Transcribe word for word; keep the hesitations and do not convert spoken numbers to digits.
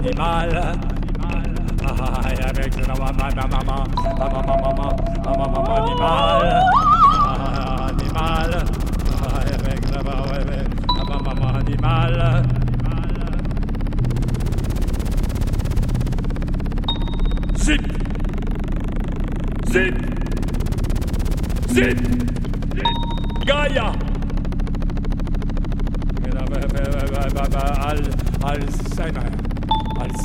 Animal. Ah, avec la maman, maman, maman, maman, maman, maman, maman, animal. Ah, animal. Ah, avec la maman, maman, animal. Zip. Zip. Zip. Gaia. Al, al, Alzheimer.